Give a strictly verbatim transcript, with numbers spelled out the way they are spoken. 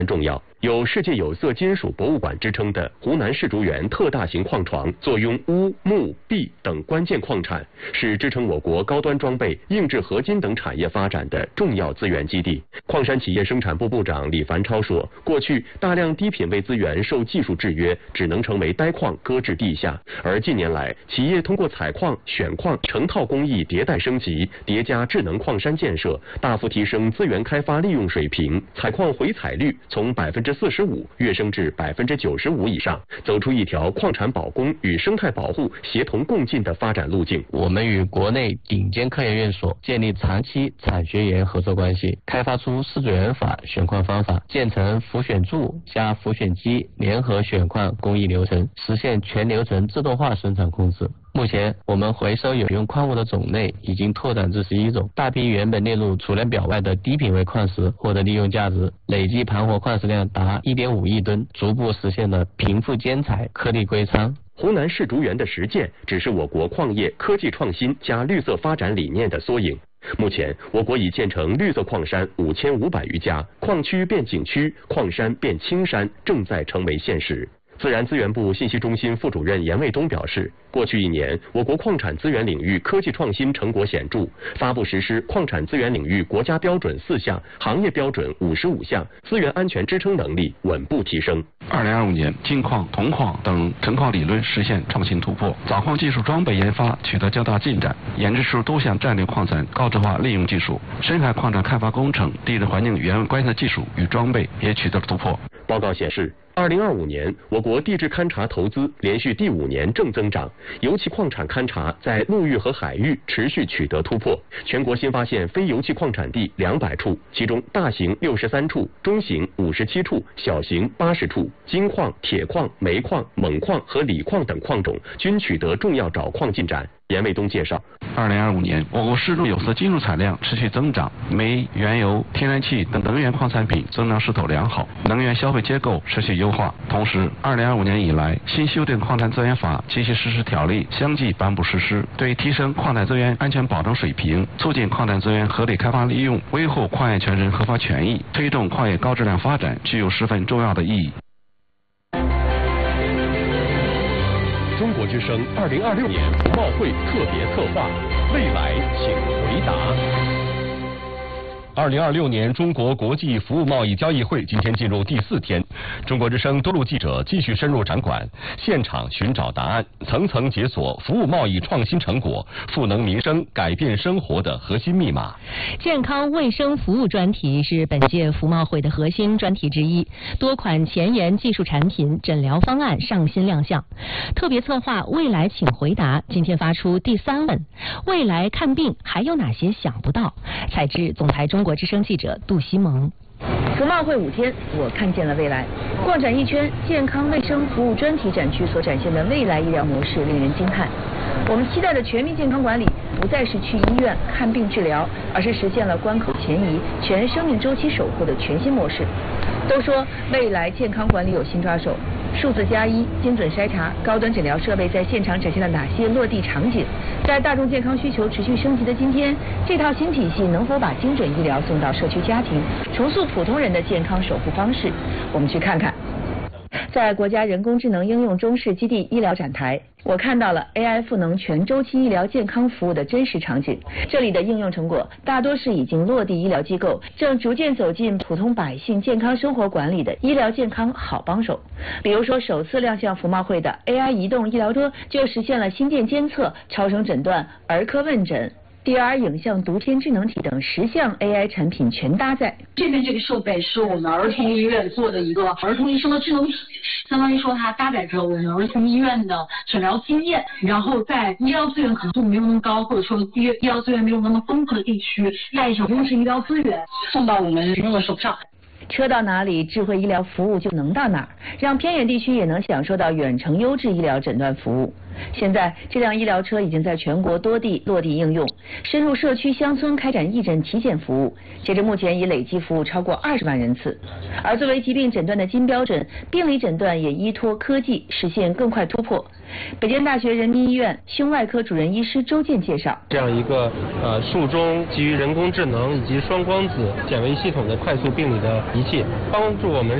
重要。有世界有色金属博物馆之称的湖南世竹园特大型矿床，坐拥钨、钼、铋等关键矿产，是支撑我国高端装备、硬质合金等产业发展的重要资源基地。矿山企业生产部部长李凡超说，过去大量低品位资源受技术制约，只能成为呆矿搁置地下，而近年来，企业通过采矿、选矿、成套工艺迭代升级，叠加智能矿山建设，大幅提升资源开发利用水平，采矿回采率从百分之四十五跃升至百分之九十五以上，走出一条矿产保供与生态保护协同共进的发展路径。 我们与国内顶尖科研院所建立长期产学研合作关系，开发出世竹园法选矿方法，建成浮选柱加浮选机联合选矿工艺流程，实现全流程自动化生产控制。目前，我们回收有用矿物的种类已经拓展至十一种，大批原本列入储量表外的低品位矿石获得利用价值，累计盘活矿石量达 一点五亿吨，逐步实现了贫富兼采、颗粒归仓。 湖南世竹园的实践，只是我国矿业科技创新加绿色发展理念的缩影。目前，我国已建成绿色矿山五千五百余家，矿区变景区，矿山变青山，正在成为现实。自然资源部信息中心副主任严卫东表示，过去一年，我国矿产资源领域科技创新成果显著，发布实施矿产资源领域国家标准四项，行业标准五十五项，资源安全支撑能力稳步提升。 二零二五年，金矿、铜矿等成矿理论实现创新突破，早矿技术装备研发取得较大进展，研制出多项战略矿产高质化利用技术，深海矿产开发工程、地质环境原位观测技术与装备也取得了突破。 报告显示，二零二五年，我国地质勘察投资连续第五年正增长，油气矿产勘察在陆域和海域持续取得突破。全国新发现非油气矿产地两百处，其中大型六十三处，中型五十七处，小型八十处。金矿、铁矿、煤矿、锰矿和锂矿等矿种均取得重要找矿进展。严卫东介绍， 二零二五年，我国世竹有色金属产量持续增长，煤、原油、天然气等能源矿产品增量势头良好，能源消费结构持续优化。同时，二零二五年以来，新修订矿产资源法及其实施条例相继颁布实施，对提升矿产资源安全保障水平，促进矿产资源合理开发利用，维护矿业权人合法权益，推动矿业高质量发展，具有十分重要的意义。 中国之声二零二六年服贸会特别策划，未来请回答。 二零二六年中国国际服务贸易交易会今天进入第四天，中国之声多路记者继续深入展馆，现场寻找答案，层层解锁服务贸易创新成果，赋能民生，改变生活的核心密码。 健康卫生服务专题是本届服贸会的核心专题之一，多款前沿技术产品、诊疗方案上新亮相。特别策划未来请回答今天发出第三问：未来看病还有哪些想不到？采制总台中国之声记者杜西蒙。 服贸会五天，我看见了未来。逛展一圈，健康卫生服务专题展区所展现的未来医疗模式令人惊叹。我们期待的全民健康管理，不再是去医院看病治疗，而是实现了关口前移、全生命周期守护的全新模式。都说未来健康管理有新抓手，数字加一、精准筛查、高端诊疗设备在现场展现了哪些落地场景？在大众健康需求持续升级的今天，这套新体系能否把精准医疗送到社区家庭，重塑普通人的健康守护方式？我们去看看。在国家人工智能应用中试基地医疗展台，我看到了 A I 赋能全周期医疗健康服务的真实场景。这里的应用成果大多是已经落地医疗机构，正逐渐走进普通百姓健康生活管理的医疗健康好帮手。比如说，首次亮相服贸会的 A I 移动医疗桌，就实现了心电监测、超声诊断、儿科问诊、D R 影像读片智能体等十项 A I 产品全搭载。 这边这个设备是我们儿童医院做的一个儿童医生的智能体，相当于说它搭载着我们儿童医院的诊疗经验，然后在医疗资源可能度没有那么高，或者说医医疗资源没有那么丰富的地区，带一种优质医疗资源送到我们民众的手上。 车到哪里，智慧医疗服务就能到哪儿，让偏远地区也能享受到远程优质医疗诊断服务。现在，这辆医疗车已经在全国多地落地应用， 深入社区乡村开展义诊体检服务，截至目前已累计服务超过二十万人次。而作为疾病诊断的金标准，病理诊断也依托科技实现更快突破。北京大学人民医院胸外科主任医师周健介绍， 这样一个呃术中基于人工智能以及双光子显微系统的快速病理的仪器，帮助我们